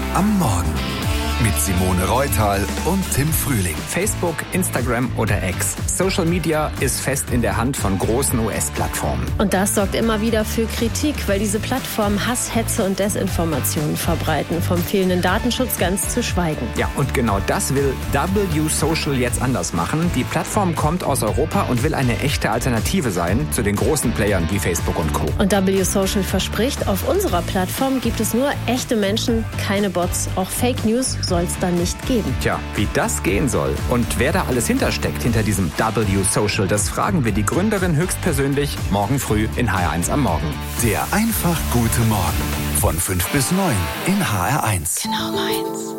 am Morgen. Mit Simone Reutal und Tim Frühling. Facebook, Instagram oder X. Social Media ist fest in der Hand von großen US-Plattformen. Und das sorgt immer wieder für Kritik, weil diese Plattformen Hass, Hetze und Desinformationen verbreiten. Vom fehlenden Datenschutz ganz zu schweigen. Ja, und genau das will W Social jetzt anders machen. Die Plattform kommt aus Europa und will eine echte Alternative sein zu den großen Playern wie Facebook und Co. Und W Social verspricht, auf unserer Plattform gibt es nur echte Menschen, keine Bots. Auch Fake News soll es dann nicht geben. Tja, wie das gehen soll und wer da alles hintersteckt hinter diesem W Social, das fragen wir die Gründerin höchstpersönlich morgen früh in HR1 am Morgen. Der einfach gute Morgen von 5 bis 9 in HR1. Genau meins.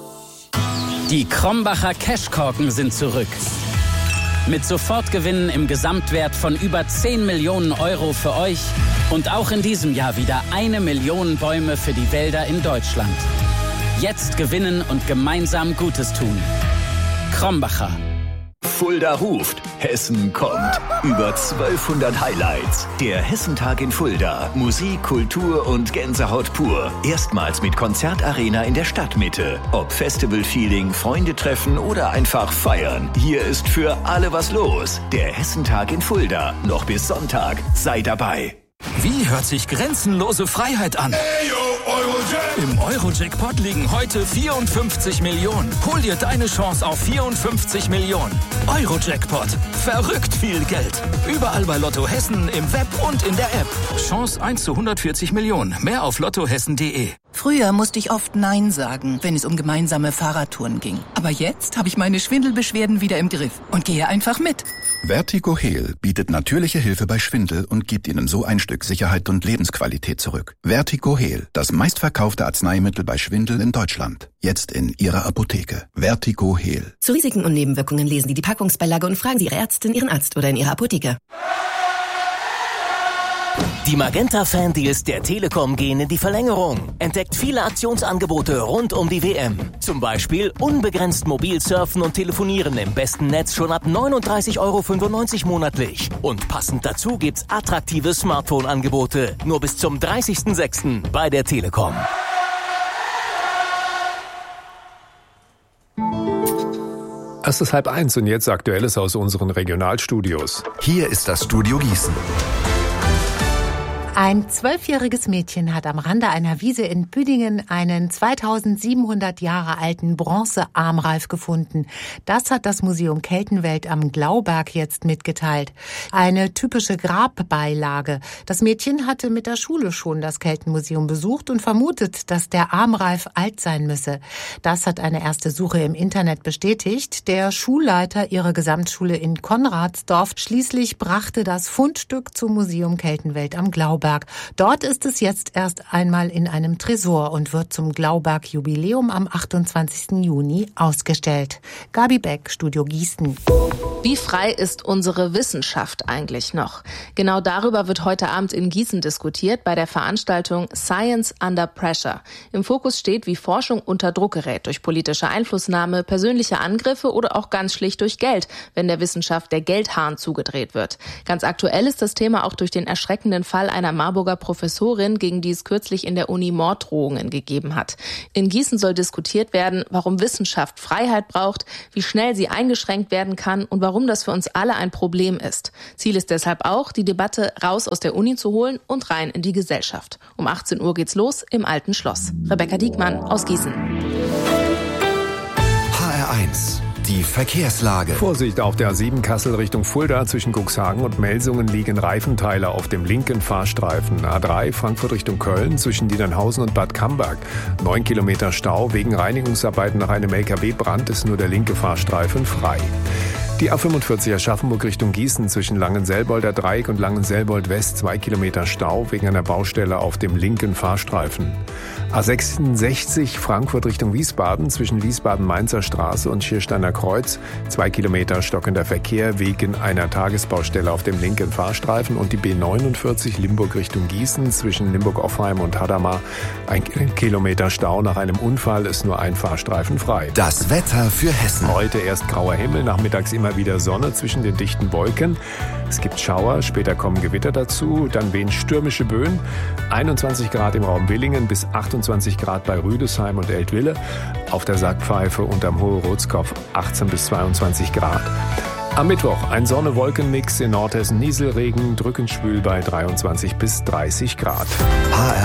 Die Krombacher Cashkorken sind zurück. Mit Sofortgewinnen im Gesamtwert von über 10 Millionen Euro für euch und auch in diesem Jahr wieder 1 Million Bäume für die Wälder in Deutschland. Jetzt gewinnen und gemeinsam Gutes tun. Krombacher. Fulda ruft, Hessen kommt. Über 1200 Highlights. Der Hessentag in Fulda. Musik, Kultur und Gänsehaut pur. Erstmals mit Konzertarena in der Stadtmitte. Ob Festival-Feeling, Freunde treffen oder einfach feiern. Hier ist für alle was los. Der Hessentag in Fulda. Noch bis Sonntag. Sei dabei. Wie hört sich grenzenlose Freiheit an? Im Euro-Jackpot liegen heute 54 Millionen. Hol dir deine Chance auf 54 Millionen. Euro-Jackpot. Verrückt viel Geld. Überall bei Lotto Hessen, im Web und in der App. Chance 1 zu 140 Millionen. Mehr auf lottohessen.de. Früher musste ich oft Nein sagen, wenn es um gemeinsame Fahrradtouren ging. Aber jetzt habe ich meine Schwindelbeschwerden wieder im Griff und gehe einfach mit. Vertigo Heal bietet natürliche Hilfe bei Schwindel und gibt Ihnen so ein Stück Sicherheit und Lebensqualität zurück. Vertigo Heal, das meistverkaufte Arzneimittel bei Schwindel in Deutschland. Jetzt in Ihrer Apotheke. Vertigo Heal. Zu Risiken und Nebenwirkungen lesen Sie die Packungsbeilage und fragen Sie Ihre Ärztin, Ihren Arzt oder in Ihrer Apotheke. Die Magenta-Fan-Deals der Telekom gehen in die Verlängerung. Entdeckt viele Aktionsangebote rund um die WM. Zum Beispiel unbegrenzt mobil surfen und telefonieren im besten Netz schon ab 39,95 € monatlich. Und passend dazu gibt's attraktive Smartphone-Angebote. Nur bis zum 30.06. bei der Telekom. Es ist 12:30 und jetzt Aktuelles aus unseren Regionalstudios. Hier ist das Studio Gießen. Ein 12-jähriges Mädchen hat am Rande einer Wiese in Büdingen einen 2700 Jahre alten Bronze-Armreif gefunden. Das hat das Museum Keltenwelt am Glauberg jetzt mitgeteilt. Eine typische Grabbeilage. Das Mädchen hatte mit der Schule schon das Keltenmuseum besucht und vermutet, dass der Armreif alt sein müsse. Das hat eine erste Suche im Internet bestätigt. Der Schulleiter ihrer Gesamtschule in Konradsdorf schließlich brachte das Fundstück zum Museum Keltenwelt am Glauberg. Dort ist es jetzt erst einmal in einem Tresor und wird zum Glauberg-Jubiläum am 28. Juni ausgestellt. Gabi Beck, Studio Gießen. Wie frei ist unsere Wissenschaft eigentlich noch? Genau darüber wird heute Abend in Gießen diskutiert bei der Veranstaltung Science Under Pressure. Im Fokus steht, wie Forschung unter Druck gerät durch politische Einflussnahme, persönliche Angriffe oder auch ganz schlicht durch Geld, wenn der Wissenschaft der Geldhahn zugedreht wird. Ganz aktuell ist das Thema auch durch den erschreckenden Fall einer Marburger Professorin, gegen die es kürzlich in der Uni Morddrohungen gegeben hat. In Gießen soll diskutiert werden, warum Wissenschaft Freiheit braucht, wie schnell sie eingeschränkt werden kann und warum das für uns alle ein Problem ist. Ziel ist deshalb auch, die Debatte raus aus der Uni zu holen und rein in die Gesellschaft. Um 18 Uhr geht's los im Alten Schloss. Rebecca Diekmann aus Gießen. HR1. Die Verkehrslage. Vorsicht auf der A7 Kassel Richtung Fulda. Zwischen Cuxhagen und Melsungen liegen Reifenteile auf dem linken Fahrstreifen. A3 Frankfurt Richtung Köln zwischen Diedernhausen und Bad Camberg. 9 Kilometer Stau. Wegen Reinigungsarbeiten nach einem LKW-Brand ist nur der linke Fahrstreifen frei. Die A45 Aschaffenburg Richtung Gießen zwischen Langenselbolder Dreieck und Langenselbold West 2 Kilometer Stau wegen einer Baustelle auf dem linken Fahrstreifen. A66 Frankfurt Richtung Wiesbaden zwischen Wiesbaden-Mainzer Straße und Schiersteiner Kreuz 2 Kilometer stockender Verkehr wegen einer Tagesbaustelle auf dem linken Fahrstreifen und die B49 Limburg Richtung Gießen zwischen Limburg-Offenheim und Hadamar 1 Kilometer Stau nach einem Unfall ist nur ein Fahrstreifen frei. Das Wetter für Hessen. Heute erst grauer Himmel, nachmittags immer immer wieder Sonne zwischen den dichten Wolken. Es gibt Schauer, später kommen Gewitter dazu, dann wehen stürmische Böen. 21 Grad im Raum Willingen bis 28 Grad bei Rüdesheim und Eltville. Auf der Sackpfeife und am Hohe-Rotskopf 18 bis 22 Grad. Am Mittwoch ein Sonne-Wolken-Mix, in Nordhessen Nieselregen, drückend schwül bei 23 bis 30 Grad. HR